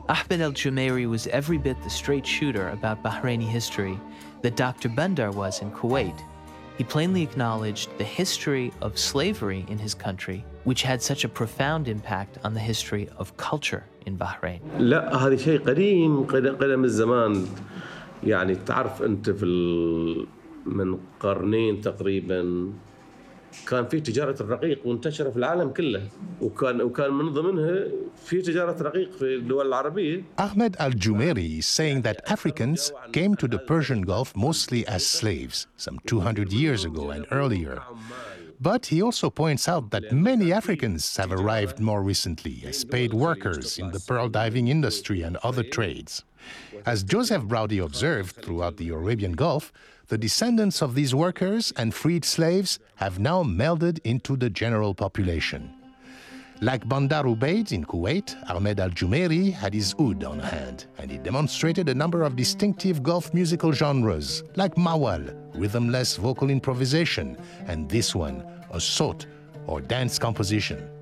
Ahmed al-Jumeiri was every bit the straight shooter about Bahraini history that Dr. Bandar was in Kuwait. He plainly acknowledged the history of slavery in his country, which had such a profound impact on the history of culture in Bahrain. لا هذا شيء قديم الزمان يعني تعرف أنت من قرنين تقريبا كان في تجارة الرقيق منتشرة في العالم كله وكان من ضمنها في تجارة رقيق في الدول العربية. Ahmed al-Jumeiri is saying that Africans came to the Persian Gulf mostly as slaves some 200 years ago and earlier. But he also points out that many Africans have arrived more recently as paid workers in the pearl diving industry and other trades. As Joseph Braudy observed throughout the Arabian Gulf, the descendants of these workers and freed slaves have now melded into the general population. Like Bandar Ubaid in Kuwait, Ahmed al-Jumeiri had his oud on hand, and he demonstrated a number of distinctive Gulf musical genres, like mawal, rhythmless vocal improvisation, and this one, a sawt, or dance composition.